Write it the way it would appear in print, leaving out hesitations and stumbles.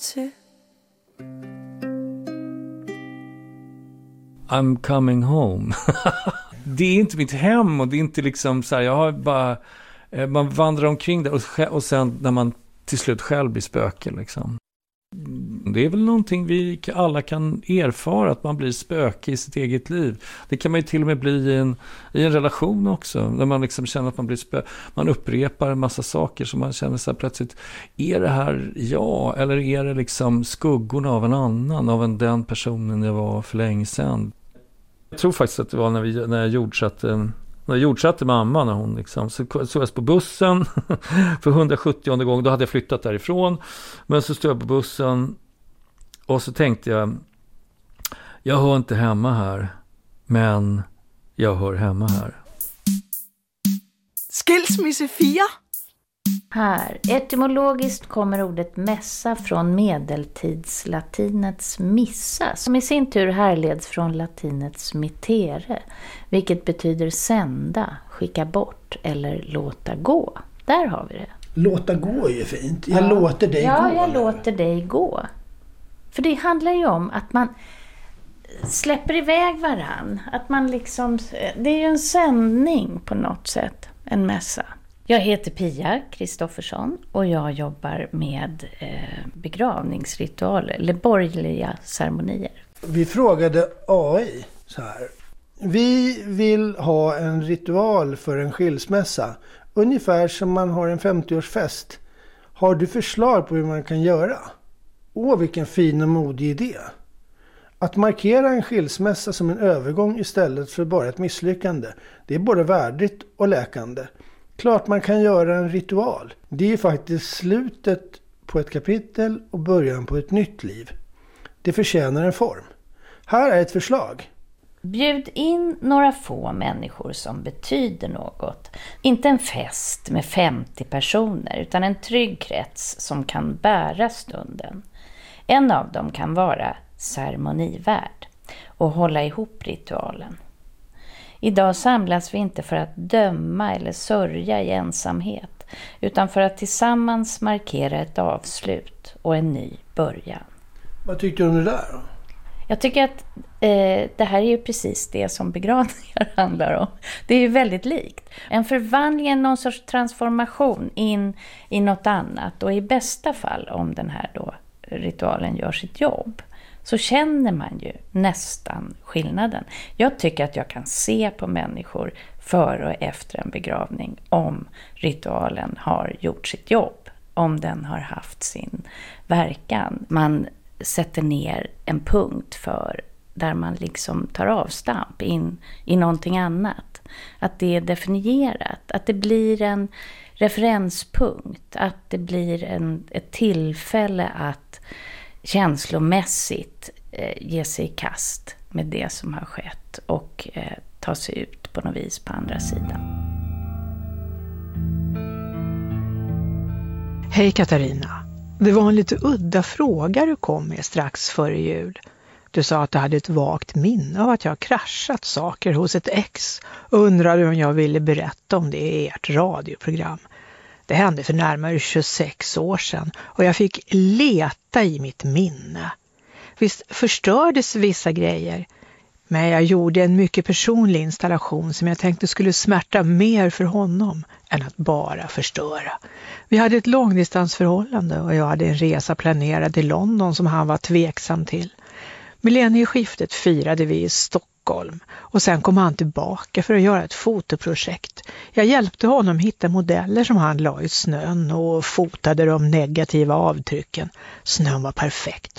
til. I'm coming home. Det är inte mitt hem och det är inte liksom så här, jag har bara, man vandrar omkring där och sen när man till slut själv blir spöke liksom. Det är väl någonting vi alla kan erfara, att man blir spöke i sitt eget liv. Det kan man ju till och med bli i en relation också, när man liksom känner att man blir spöke. Man upprepar en massa saker som man känner så här plötsligt, är det här jag eller är det liksom skuggorna av en annan, av den personen jag var för länge sedan. Jag tror faktiskt att det var när jag jordsatte mamma, när hon liksom, så jag på bussen för 170:e gång, då hade jag flyttat därifrån, men så stod jag på bussen och så tänkte jag hör inte hemma här, men jag hör hemma här. Skilsmisse 4. Här, etymologiskt kommer ordet mässa från medeltidslatinets missa, som i sin tur härleds från latinets mittere, vilket betyder sända, skicka bort eller låta gå. Där har vi det. Låta gå är ju fint. Jag låter dig gå. Ja, jag låter dig gå. För det handlar ju om att man släpper iväg varann. Att man liksom, det är ju en sändning på något sätt, en mässa. Jag heter Pia Kristoffersson och jag jobbar med begravningsritualer eller borgerliga ceremonier. Vi frågade AI så här. Vi vill ha en ritual för en skilsmässa. Ungefär som man har en 50-årsfest. Har du förslag på hur man kan göra? Vilken fin och modig idé. Att markera en skilsmässa som en övergång istället för bara ett misslyckande. Det är både värdigt och läkande. Klart man kan göra en ritual. Det är faktiskt slutet på ett kapitel och början på ett nytt liv. Det förtjänar en form. Här är ett förslag. Bjud in några få människor som betyder något. Inte en fest med 50 personer utan en trygg krets som kan bära stunden. En av dem kan vara ceremonivärd och hålla ihop ritualen. Idag samlas vi inte för att döma eller sörja i ensamhet, utan för att tillsammans markera ett avslut och en ny början. Vad tyckte du om det där då? Jag tycker att det här är ju precis det som begravningar handlar om. Det är ju väldigt likt. En förvandling, någon sorts transformation in i något annat. Och i bästa fall, om den här då ritualen gör sitt jobb, så känner man ju nästan skillnaden. Jag tycker att jag kan se på människor före och efter en begravning om ritualen har gjort sitt jobb, om den har haft sin verkan. Man sätter ner en punkt för där man liksom tar avstamp in i någonting annat. Att det är definierat, att det blir en referenspunkt, att det blir ett tillfälle att känslomässigt ge sig i kast med det som har skett och ta sig ut på något vis på andra sidan. Hej Katarina. Det var en lite udda fråga du kom med strax före jul. Du sa att du hade ett vagt minne av att jag kraschat saker hos ett ex och undrade om jag ville berätta om det i ert radioprogram. Det hände för närmare 26 år sedan och jag fick leta i mitt minne. Visst förstördes vissa grejer, men jag gjorde en mycket personlig installation som jag tänkte skulle smärta mer för honom än att bara förstöra. Vi hade ett långdistansförhållande och jag hade en resa planerad till London som han var tveksam till. Millennieskiftet firade vi i Stockholm och sen kom han tillbaka för att göra ett fotoprojekt. Jag hjälpte honom hitta modeller som han la i snön och fotade de negativa avtrycken. Snön var perfekt.